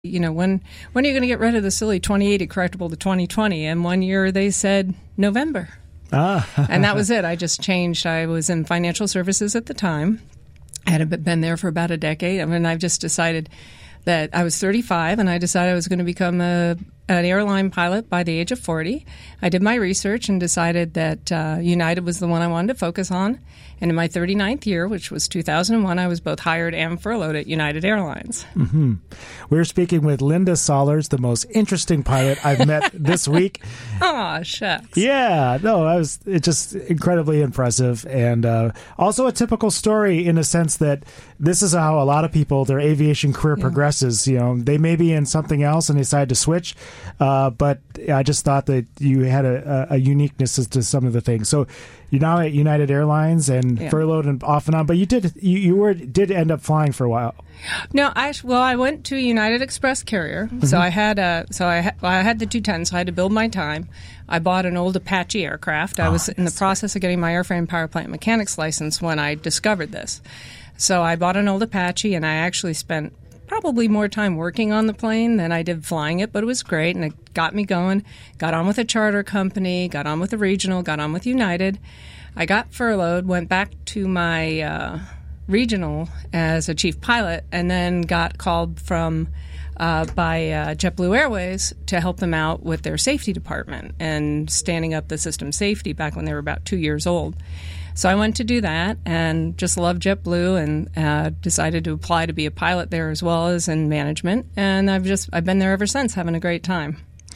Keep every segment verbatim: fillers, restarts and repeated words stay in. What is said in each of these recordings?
You know, when when are you going to get rid of the silly twenty eighty correctable to twenty twenty? And one year they said November. Ah. And that was it. I just changed. I was in financial services at the time. I had been there for about a decade. I mean, I've just decided that I was thirty-five, and I decided I was going to become a an airline pilot by the age of forty. I did my research and decided that uh, United was the one I wanted to focus on. And in my thirty-ninth year, which was two thousand one, I was both hired and furloughed at United Airlines. Mm-hmm. We're speaking with Linda Sollers, the most interesting pilot I've met this week. Aw, shucks. Yeah, no, I was it's just incredibly impressive, and uh, also a typical story in a sense that this is how a lot of people, their aviation career yeah. progresses. You know, they may be in something else and they decide to switch, uh, but I just thought that you had a, a uniqueness as to some of the things. So you're now at United Airlines and yeah. furloughed and off and on, but you did you, you were did end up flying for a while. No, I well, I went to United Express carrier, mm-hmm. so I had a so I ha- well, I had the two ten, so I had to build my time. I bought an old Apache aircraft. I oh, was in the process of getting my airframe power plant mechanics license when I discovered this. So I bought an old Apache, and I actually spent probably more time working on the plane than I did flying it, but it was great, and it got me going. Got on with a charter company, got on with a regional, got on with United. I got furloughed, went back to my uh, regional as a chief pilot, and then got called from uh, by uh, JetBlue Airways to help them out with their safety department and standing up the system safety back when they were about two years old. So I went to do that and just loved JetBlue and uh, decided to apply to be a pilot there as well as in management. And I've just I've been there ever since, having a great time.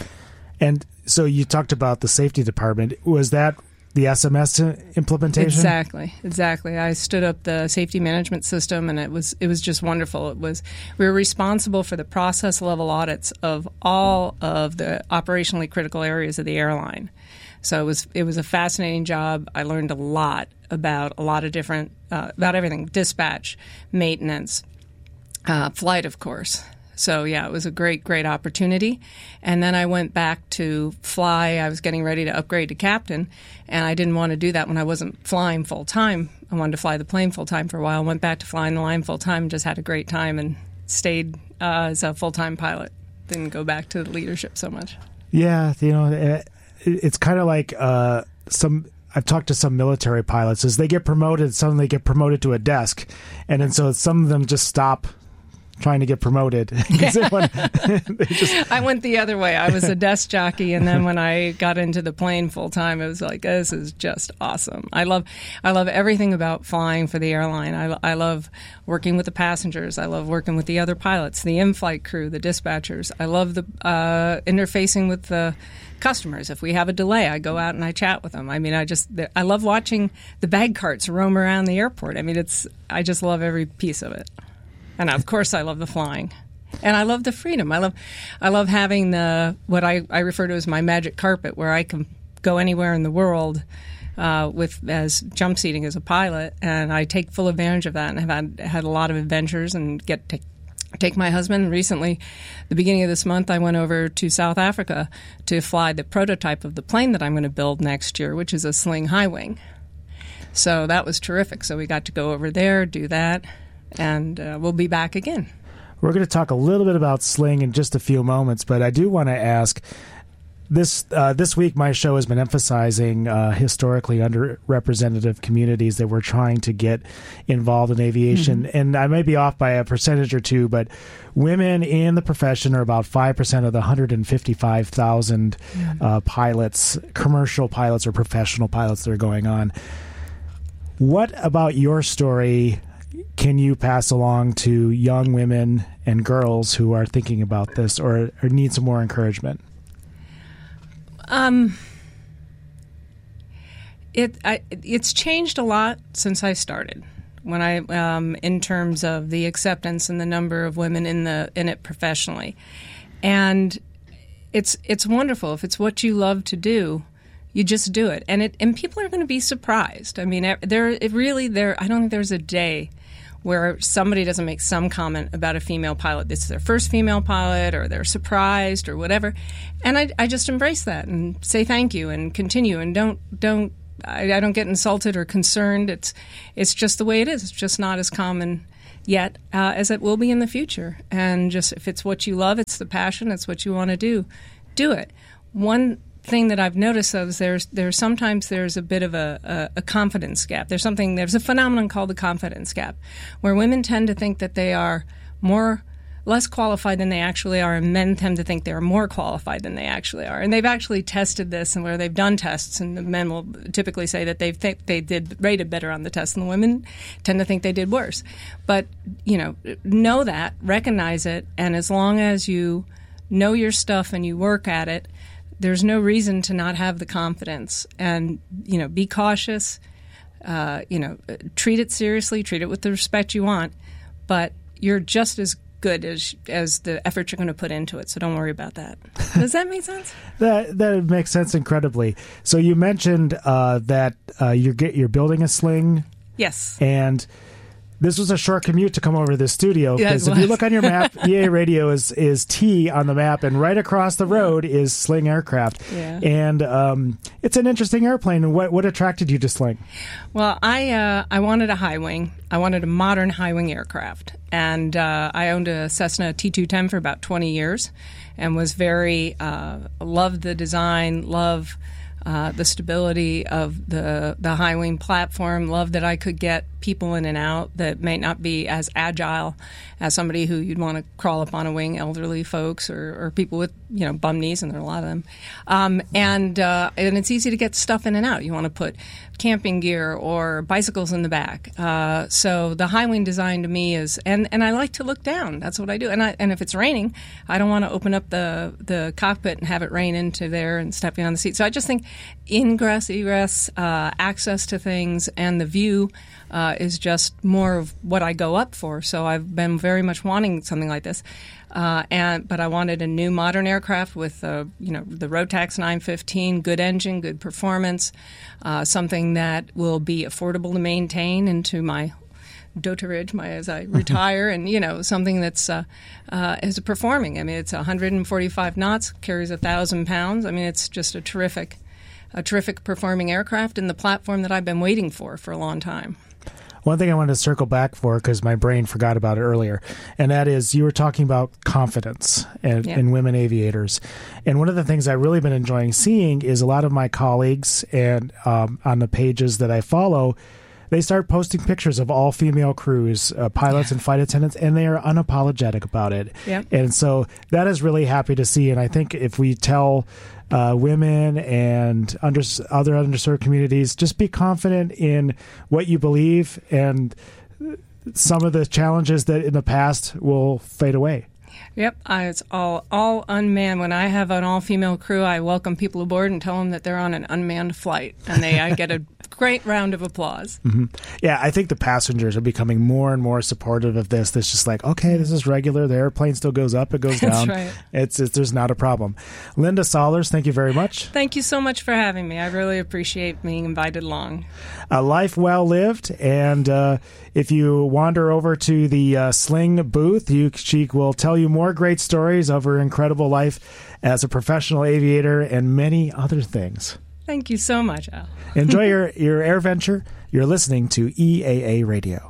And so you talked about the safety department. Was that the S M S implementation? Exactly, exactly. I stood up the safety management system, and it was it was just wonderful. It was we were responsible for the process level audits of all of the operationally critical areas of the airline. So it was it was a fascinating job. I learned a lot about a lot of different uh, about everything: dispatch, maintenance, uh, flight, of course. So yeah, it was a great great opportunity. And then I went back to fly. I was getting ready to upgrade to captain, and I didn't want to do that when I wasn't flying full time. I wanted to fly the plane full time for a while. Went back to flying the line full time. Just had a great time and stayed uh, as a full time pilot. Didn't go back to the leadership so much. Yeah, you know. It- It's kind of like uh, some. I've talked to some military pilots. As they get promoted, suddenly get promoted to a desk, and then so some of them just stop trying to get promoted. they went, they just... I went the other way. I was a desk jockey, and then when I got into the plane full time, it was like, this is just awesome. I love, I love everything about flying for the airline. I, I love working with the passengers. I love working with the other pilots, the in-flight crew, the dispatchers. I love the uh, interfacing with the customers. If we have a delay, I go out and I chat with them. I mean, I just I love watching the bag carts roam around the airport. I mean, it's I just love every piece of it. And of course, I love the flying, and I love the freedom. I love I love having the what I, I refer to as my magic carpet, where I can go anywhere in the world uh, with as jump seating as a pilot, and I take full advantage of that, and have had had a lot of adventures and get to take my husband. Recently, the beginning of this month, I went over to South Africa to fly the prototype of the plane that I'm going to build next year, which is a Sling High Wing. So that was terrific. So we got to go over there, do that, and uh, we'll be back again. We're going to talk a little bit about Sling in just a few moments, but I do want to ask, This uh, this week, my show has been emphasizing uh, historically underrepresented communities that we're trying to get involved in aviation. Mm-hmm. And I may be off by a percentage or two, but women in the profession are about five percent of the one hundred fifty-five thousand mm-hmm. uh, pilots, commercial pilots or professional pilots that are going on. What about your story can you pass along to young women and girls who are thinking about this or, or need some more encouragement? Um, it I, it's changed a lot since I started. When I, um, in terms of the acceptance and the number of women in the in it professionally, and it's it's wonderful. If it's what you love to do, you just do it, and it and people are going to be surprised. I mean, there it really there. I don't think there's a day where somebody doesn't make some comment about a female pilot. This is their first female pilot, or they're surprised, or whatever. And I, I just embrace that and say thank you and continue, and don't don't I, I don't get insulted or concerned. It's it's just the way it is. It's just not as common yet uh, as it will be in the future. And just if it's what you love, it's the passion, it's what you want to do, do it. One thing that I've noticed though is there's there's sometimes there's a bit of a, a, a confidence gap. There's something there's a phenomenon called the confidence gap, where women tend to think that they are more less qualified than they actually are, and men tend to think they're more qualified than they actually are. And they've actually tested this, and where they've done tests, and the men will typically say that they think they did rated better on the test, and the women tend to think they did worse. But, you know, know that, recognize it, and as long as you know your stuff and you work at it, there's no reason to not have the confidence. And, you know, be cautious, uh, you know, treat it seriously, treat it with the respect you want, but you're just as good as as the effort you're going to put into it. So don't worry about that. Does that make sense? that that makes sense incredibly. So you mentioned uh, that uh, you're get you're building a sling. Yes. And this was a short commute to come over to the studio, because yeah, if you look on your map, E A Radio is is T on the map, and right across the road is Sling Aircraft. Yeah. And um, it's an interesting airplane. And what what attracted you to Sling? Well, I uh, I wanted a high wing. I wanted a modern high wing aircraft, and uh, I owned a Cessna T two ten for about twenty years, and was very uh, loved the design, love. Uh, the stability of the the high wing platform, love that I could get people in and out that may not be as agile as somebody who you'd want to crawl up on a wing, elderly folks or, or people with, you know, bum knees, and there are a lot of them. Um, and uh, and it's easy to get stuff in and out. You want to put camping gear or bicycles in the back. Uh, so the high wing design to me is, and, and I like to look down. That's what I do. And I, and if it's raining, I don't want to open up the, the cockpit and have it rain into there and stepping on the seat. So I just think ingress, egress, uh, access to things, and the view uh, is just more of what I go up for. So I've been very much wanting something like this. Uh, and but I wanted a new modern aircraft with, uh, you know, the Rotax nine fifteen, good engine, good performance, uh, something that will be affordable to maintain into my doterage, my as I retire, and you know, something that's uh, uh, is performing. I mean, it's one hundred forty-five knots, carries a thousand pounds. I mean, it's just a terrific, a terrific performing aircraft, and the platform that I've been waiting for for a long time. One thing I wanted to circle back for, because my brain forgot about it earlier, and that is you were talking about confidence and, yeah. in women aviators. And one of the things I've really been enjoying seeing is a lot of my colleagues and um, on the pages that I follow, they start posting pictures of all female crews, uh, pilots yeah. and flight attendants, and they are unapologetic about it. Yeah. And so that is really happy to see. And I think if we tell uh, women and under, other underserved communities, just be confident in what you believe, and some of the challenges that in the past will fade away. Yep, I, it's all all unmanned. When I have an all-female crew, I welcome people aboard and tell them that they're on an unmanned flight, and they I get a great round of applause. Mm-hmm. Yeah, I think the passengers are becoming more and more supportive of this. It's just like, okay, this is regular. The airplane still goes up, it goes down. That's right. It's, it's there's not a problem. Linda Sollers, thank you very much. Thank you so much for having me. I really appreciate being invited along. A life well lived, and uh, if you wander over to the uh, Sling booth, you, she will tell you more great stories of her incredible life as a professional aviator and many other things. Thank you so much, Al. Enjoy your, your air venture. You're listening to E A A Radio.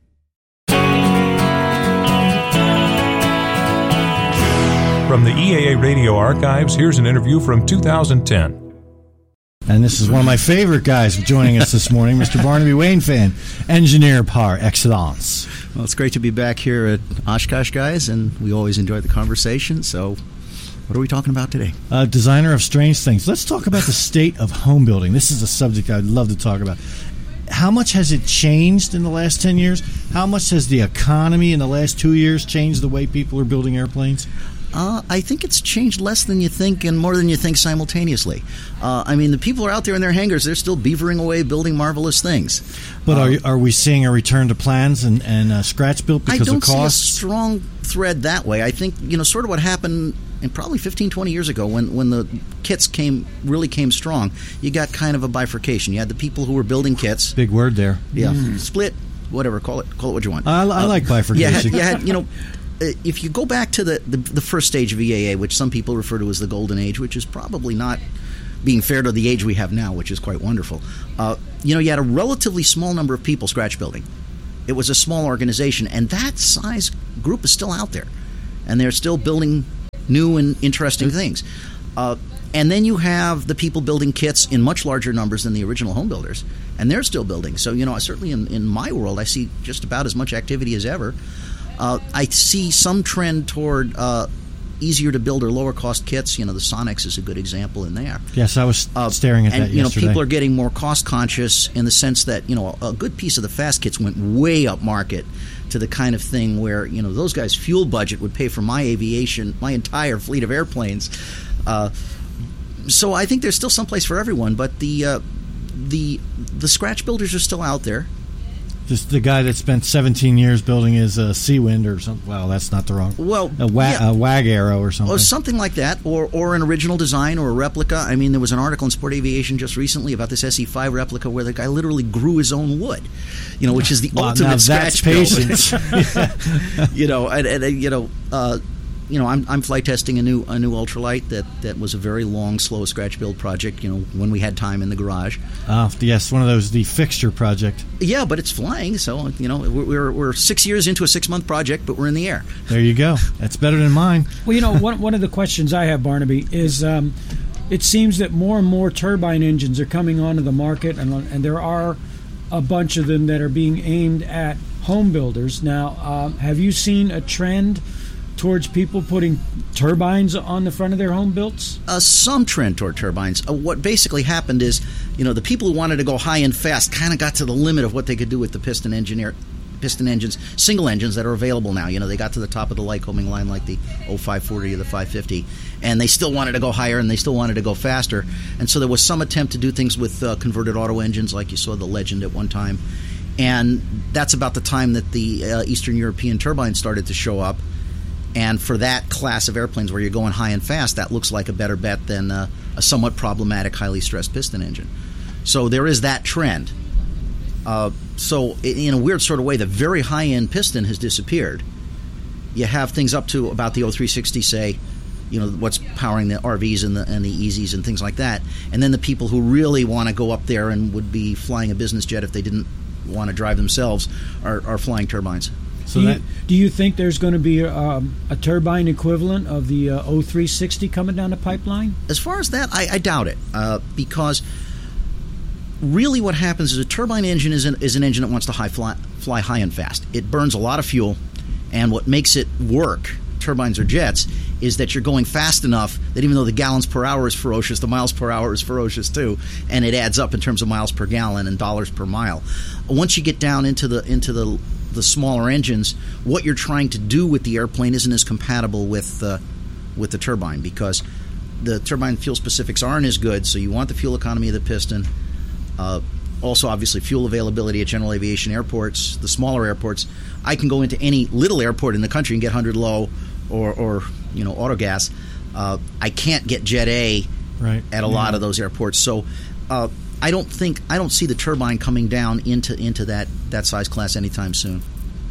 From the E A A Radio archives, here's an interview from two thousand ten. And this is one of my favorite guys joining us this morning, Mister Barnaby Wainfan, engineer par excellence. Well, it's great to be back here at Oshkosh, guys, and we always enjoy the conversation. So what are we talking about today? Uh, designer of strange things. Let's talk about the state of home building. This is a subject I'd love to talk about. How much has it changed in the last ten years? How much has the economy in the last two years changed the way people are building airplanes? Uh, I think it's changed less than you think and more than you think simultaneously. Uh, I mean, the people are out there in their hangars. They're still beavering away, building marvelous things. But uh, are, are we seeing a return to plans and, and uh, scratch built because of costs? I don't see a strong thread that way. I think, you know, sort of what happened in probably fifteen, twenty years ago when, when the kits came really came strong, you got kind of a bifurcation. You had the people who were building kits. Big word there. Yeah. Mm. Split, whatever, call it call it what you want. I, I uh, like bifurcation. You had, you had, you know, if you go back to the, the, the first stage of E A A, which some people refer to as the golden age, which is probably not being fair to the age we have now, which is quite wonderful, uh, you know, you had a relatively small number of people scratch building. It was a small organization, and that size group is still out there, and they're still building new and interesting things. Uh, and then you have the people building kits in much larger numbers than the original home builders, and they're still building. So, you know, certainly in, in my world, I see just about as much activity as ever. Uh, I see some trend toward uh, easier to build or lower cost kits. You know, the Sonics is a good example in there. Yes, I was uh, staring at and, that you yesterday. know, people are getting more cost conscious in the sense that, you know, a good piece of the fast kits went way up market to the kind of thing where, you know, those guys' fuel budget would pay for my aviation, my entire fleet of airplanes. Uh, so I think there's still some place for everyone, but the uh, the the scratch builders are still out there. Just the guy that spent seventeen years building his uh, Seawind or something. Well, that's not the wrong. Well, a, wa- yeah. a WAG Arrow or something. Or something like that, or or an original design or a replica. I mean, there was an article in Sport Aviation just recently about this S E five replica where the guy literally grew his own wood. You know, which is the well, ultimate now scratch that's build. patience. you know, and, and you know. Uh, You know, I'm I'm flight testing a new a new ultralight that, that was a very long, slow scratch build project. You know, when we had time in the garage. Ah, uh, yes, one of those, the fixture project. Yeah, but it's flying. So you know, we're we're six years into a six month project, but we're in the air. There you go. That's better than mine. Well, you know, one one of the questions I have, Barnaby, is um, it seems that more and more turbine engines are coming onto the market, and and there are a bunch of them that are being aimed at home builders. Now, um, have you seen a trend towards people putting turbines on the front of their home builds? Uh, some trend toward turbines. Uh, what basically happened is, you know, the people who wanted to go high and fast kind of got to the limit of what they could do with the piston engineer, piston engines, single engines that are available now. You know, they got to the top of the Lycoming line like the oh five forty or the five fifty, and they still wanted to go higher and they still wanted to go faster. And so there was some attempt to do things with uh, converted auto engines, like you saw the Legend at one time. And that's about the time that the uh, Eastern European turbines started to show up. And for that class of airplanes where you're going high and fast, that looks like a better bet than uh, a somewhat problematic, highly stressed piston engine. So there is that trend. Uh, so in a weird sort of way, the very high-end piston has disappeared. You have things up to about the oh three sixty, say, you know, what's powering the R Vs and the and the E Zs and things like that. And then the people who really want to go up there and would be flying a business jet if they didn't want to drive themselves are, are flying turbines. So do, you, do you think there's going to be um, a turbine equivalent of the uh, oh three sixty coming down the pipeline? As far as that, I, I doubt it, uh, because really what happens is a turbine engine is an, is an engine that wants to high fly, fly high and fast. It burns a lot of fuel, and what makes it work, turbines or jets, is that you're going fast enough that even though the gallons per hour is ferocious, the miles per hour is ferocious too, and it adds up in terms of miles per gallon and dollars per mile. Once you get down into the into the the smaller engines, what you're trying to do with the airplane isn't as compatible with uh, with the turbine, because the turbine fuel specifics aren't as good. So you want the fuel economy of the piston. Uh, also, obviously, fuel availability at general aviation airports, the smaller airports. I can go into any little airport in the country and get one hundred low or, or you know, autogas. Uh, I can't get Jet A right. at a yeah. lot of those airports. So uh, I don't think I don't see the turbine coming down into into that, that size class anytime soon.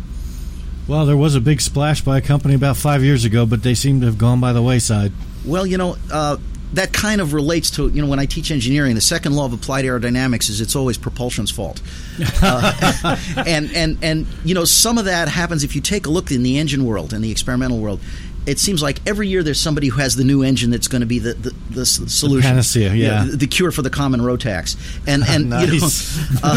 Well, there was a big splash by a company about five years ago, but they seem to have gone by the wayside. Well, you know, uh, that kind of relates to, you know, when I teach engineering, the second law of applied aerodynamics is it's always propulsion's fault. Uh, and, and, and, you know, some of that happens if you take a look in the engine world and the experimental world. It seems like every year there's somebody who has the new engine that's going to be the, the, the solution. The panacea, yeah. The, the cure for the common road tax. And, and nice. you know,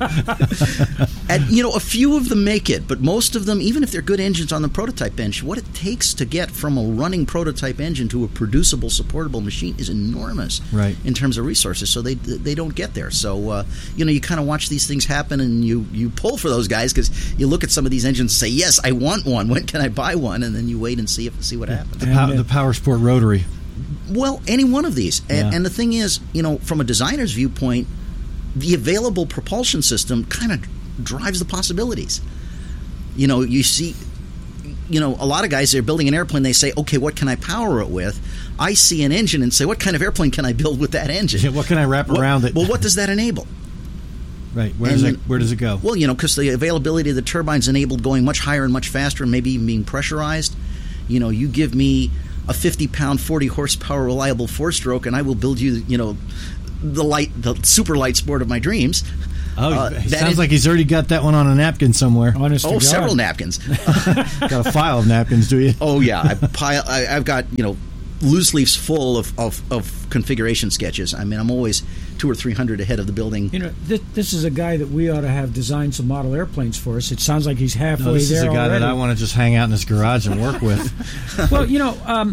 uh, and, you know, a few of them make it, but most of them, even if they're good engines on the prototype bench, what it takes to get from a running prototype engine to a producible, supportable machine is enormous right. in terms of resources, so they they don't get there. So, uh, you know, you kind of watch these things happen and you, you pull for those guys because you look at some of these engines and say, yes, I want one. When can I buy one? And then you wait and see if see what happens. The, pow- the Power Sport Rotary. Well, any one of these. And, yeah. and the thing is, you know, from a designer's viewpoint, the available propulsion system kind of drives the possibilities. You know, you see, you know, a lot of guys, they're building an airplane, they say, okay, what can I power it with? I see an engine and say, what kind of airplane can I build with that engine? Yeah, what can I wrap what, around it? Well, what does that enable? Right. Where does, it, where does it go? Well, you know, because the availability of the turbines enabled going much higher and much faster and maybe even being pressurized. You know, you give me a fifty-pound, forty horsepower reliable four-stroke, and I will build you, you know, the light, the super light sport of my dreams. Oh, Uh, it that sounds is- like he's already got that one on a napkin somewhere. Honest to Oh, God. several napkins. Got a file of napkins, do you? Oh yeah, I pile. I, I've got you know loose leaves full of, of, of configuration sketches. I mean, I'm always two or three hundred ahead of the building. You know, th- this is a guy that we ought to have design some model airplanes for us. It sounds like he's halfway No, this there is a guy already. that I want to just hang out in his garage and work with. Well, you know, um,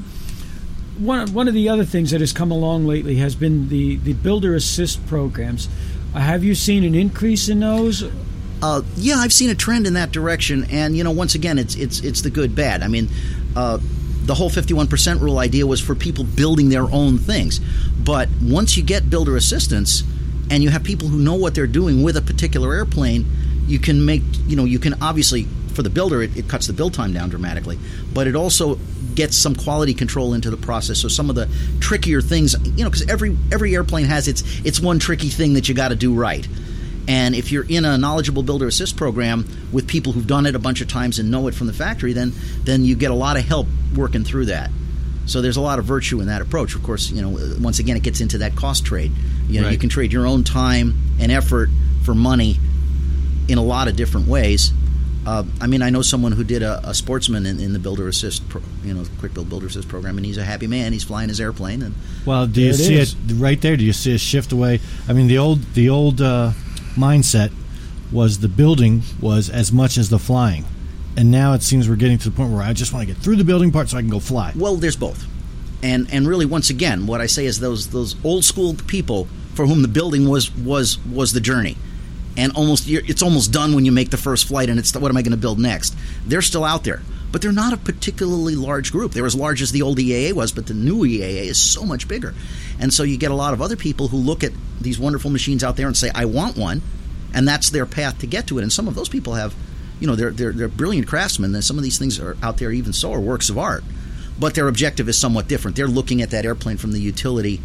one one of the other things that has come along lately has been the, the builder assist programs. Uh, have you seen an increase in those? Uh, yeah, I've seen a trend in that direction, and you know, once again, it's it's it's the good bad. I mean, uh, the whole fifty-one percent rule idea was for people building their own things, but once you get builder assistance, and you have people who know what they're doing with a particular airplane, you can make you know you can obviously for the builder it, it cuts the build time down dramatically, but it also gets some quality control into the process. So some of the trickier things, you know, because every every airplane has its its one tricky thing that you got to do right. And if you're in a knowledgeable builder assist program with people who've done it a bunch of times and know it from the factory, then then you get a lot of help working through that. So there's a lot of virtue in that approach. Of course, you know, once again, it gets into that cost trade. You know, Right. you can trade your own time and effort for money in a lot of different ways. Uh, I mean, I know someone who did a, a sportsman in, in the builder assist, pro, you know, quick build builder assist program, and he's a happy man. He's flying his airplane, and Well, do you There it see is. it right there? Do you see a shift away? I mean, the old the old uh, mindset was the building was as much as the flying, and now it seems we're getting to the point where I just want to get through the building part so I can go fly. well, there's both. And and really, once again, what I say is those those old school people for whom the building was was was the journey, and almost you're, it's almost done when you make the first flight, and it's the, what am I going to build next? They're still out there, but they're not a particularly large group. They're as large as the old E A A was, but the new E A A is so much bigger, and so you get a lot of other people who look at these wonderful machines out there and say, "I want one," and that's their path to get to it. And some of those people have, you know, they're they're, they're brilliant craftsmen, and some of these things are out there even so are works of art. But their objective is somewhat different. They're looking at that airplane from the utility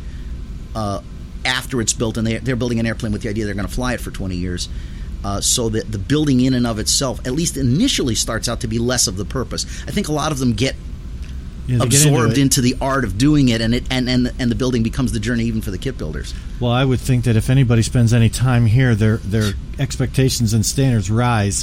uh, after it's built, and they, they're building an airplane with the idea they're going to fly it for twenty years. Uh, so that the building in and of itself, at least initially, starts out to be less of the purpose. I think a lot of them get Yeah, they get absorbed into it. into the art of doing it, and it and, and and the building becomes the journey even for the kit builders. Well, I would think that if anybody spends any time here, their their expectations and standards rise.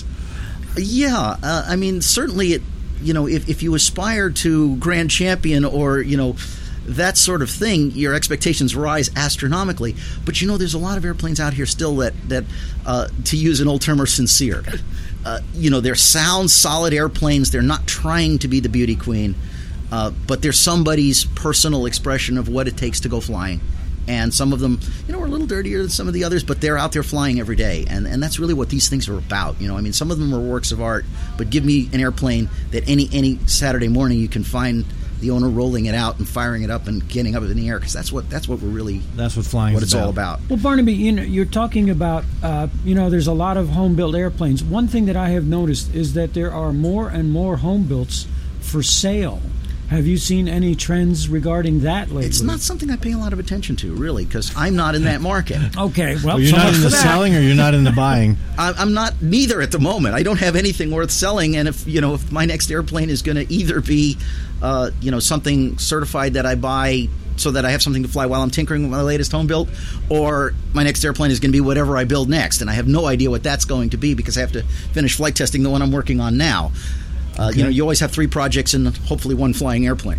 Yeah, uh, I mean, certainly, it. You know, if if you aspire to grand champion or you know that sort of thing, your expectations rise astronomically. But you know, there's a lot of airplanes out here still that that, uh, to use an old term, are sincere. Uh, you know, they're sound, solid airplanes. They're not trying to be the beauty queen, uh, but they're somebody's personal expression of what it takes to go flying. And some of them, you know, are a little dirtier than some of the others, but they're out there flying every day. And and that's really what these things are about. You know, I mean, some of them are works of art, but give me an airplane that any any Saturday morning you can find the owner rolling it out and firing it up and getting up in the air, because that's what that's what we're really That's what flying what is it's all about. Well, Barnaby, you know, you're talking about, uh, you know, there's a lot of home-built airplanes. One thing that I have noticed is that there are more and more home-builts for sale. Have you seen any trends regarding that lately? It's not something I pay a lot of attention to, really, because I'm not in that market. Okay, well, Well, you're so not much in for the that. selling or you're not in the buying. I- I'm not neither at the moment. I don't have anything worth selling, and if you know, if my next airplane is going to either be, uh, you know, something certified that I buy so that I have something to fly while I'm tinkering with my latest home build, or my next airplane is going to be whatever I build next, and I have no idea what that's going to be because I have to finish flight testing the one I'm working on now. Uh, Okay. You know, you always have three projects and hopefully one flying airplane.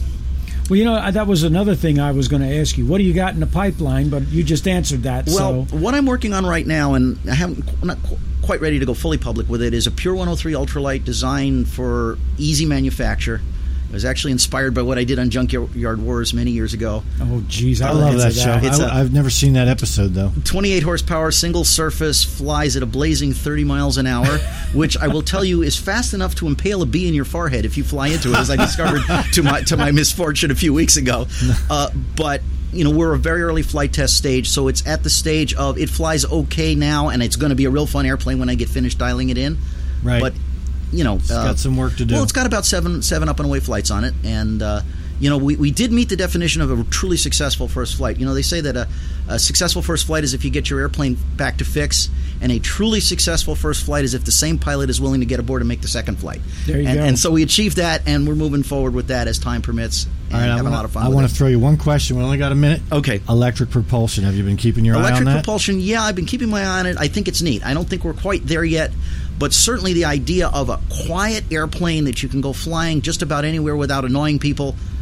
Well, you know, that was another thing I was going to ask you. What do you got in the pipeline? But you just answered that. Well, so. what I'm working on right now, and I haven't, I'm not qu- quite ready to go fully public with it, is a Pure one oh three ultralight designed for easy manufacture. It was actually inspired by what I did on Junkyard Wars many years ago. Oh, geez, I, I love that answered show. It's I, a- I've never seen that episode though. twenty-eight horsepower, single surface, flies at a blazing thirty miles an hour, which I will tell you is fast enough to impale a bee in your forehead if you fly into it, as I discovered to my to my misfortune a few weeks ago. Uh, but you know, we're a very early flight test stage, so it's at the stage of it flies okay now, and it's going to be a real fun airplane when I get finished dialing it in. Right. But you know, It's uh, got some work to do. Well, it's got about seven seven up and away flights on it, and uh, you know, we, we did meet the definition of a truly successful first flight. You know, they say that a, a successful first flight is if you get your airplane back to fix And a truly successful first flight is if the same pilot is willing to get aboard and make the second flight. There you and, go. and so we achieved that, and we're moving forward with that as time permits. And All right, having I a lot of fun I with want it. to throw you one question. We only got a minute. Okay. Electric propulsion. Have you been keeping your eye on Electric that? propulsion, yeah, I've been keeping my eye on it. I think it's neat. I don't think we're quite there yet, but certainly the idea of a quiet airplane that you can go flying just about anywhere without annoying people,